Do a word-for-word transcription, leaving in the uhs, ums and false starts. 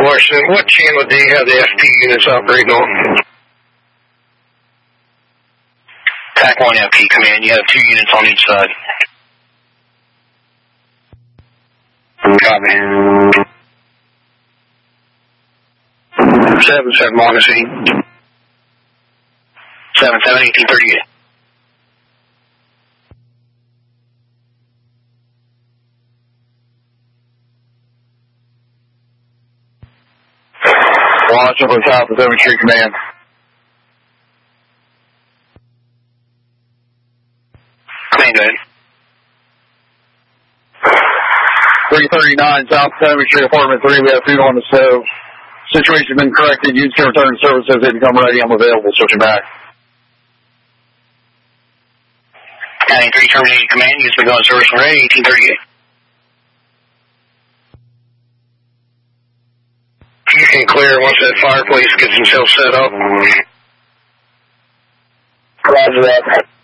question. What channel do you have the F P units operating on? T A C one F P, command. You have two units on each side. Copy. seven seven Montesine. seven seven, eighteen thirty-eight. Watch up on top of Seventh Street Command. Command, go ahead. three thirty-nine South Seventh Street, Apartment three. We have food on the stove. Situation has been corrected. Units can return to service as they become ready. I'm available. Switching back. County three terminated command. Units been going to service ready. eighteen thirty-eight. You can clear once that fireplace gets himself set up. Roger that.